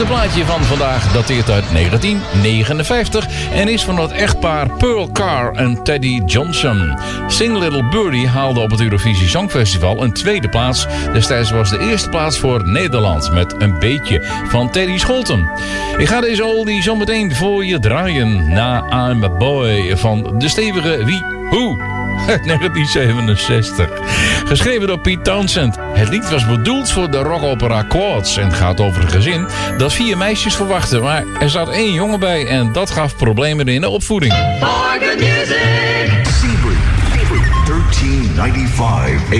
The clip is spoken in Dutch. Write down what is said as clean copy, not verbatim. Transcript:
eerste plaatje van vandaag dateert uit 1959 en is van het echtpaar Pearl Carr en Teddy Johnson. Sing Little Birdie haalde op het Eurovisie Songfestival een tweede plaats. Destijds was de eerste plaats voor Nederland met Een beetje van Teddy Scholten. Ik ga deze oldie zo meteen voor je draaien na I'm a Boy van de stevige Wie Hoe. 1967. Geschreven door Pete Townshend. Het lied was bedoeld voor de rockopera Quartz en gaat over een gezin dat 4 meisjes verwachtte. Maar er zat 1 jongen bij en dat gaf problemen in de opvoeding. For good music. Sebring, 1395